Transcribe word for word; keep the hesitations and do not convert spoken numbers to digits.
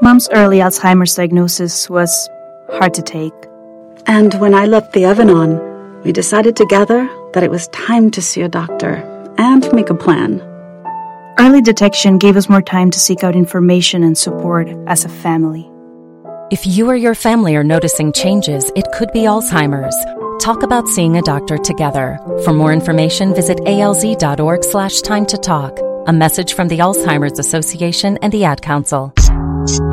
Mom's early Alzheimer's diagnosis was hard to take. And when I left the Evanon, we decided together that it was time to see a doctor and make a plan. Early detection gave us more time to seek out information and support as a family. If you or your family are noticing changes, it could be Alzheimer's. Talk about seeing a doctor together. For more information, visit alz.org slash time to talk. A message from the Alzheimer's Association and the Ad Council.